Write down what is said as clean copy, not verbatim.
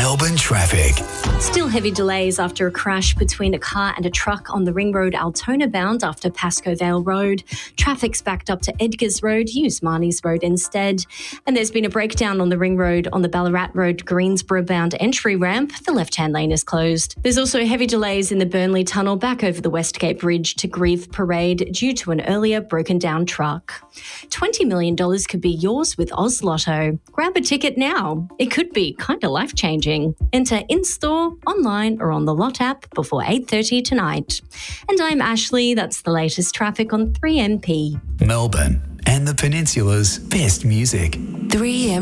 Melbourne traffic. Still heavy delays after a crash between a car and a truck on the Ring Road Altona bound after Pascoe Vale Road. Traffic's backed up to Edgars Road. Use Marnie's Road instead. And there's been a breakdown on the Ring Road on the Ballarat Road Greensboro bound entry ramp. The left-hand lane is closed. There's also heavy delays in the Burnley Tunnel back over the Westgate Bridge to Grieve Parade due to an earlier broken down truck. $20 million could be yours with Oz Lotto. Grab a ticket now. It could be kind of life-changing. Enter in-store, online or on the Lot app before 8:30 tonight. And I'm Ashley. That's the latest traffic on 3MP. Melbourne and the Peninsula's best music. 3M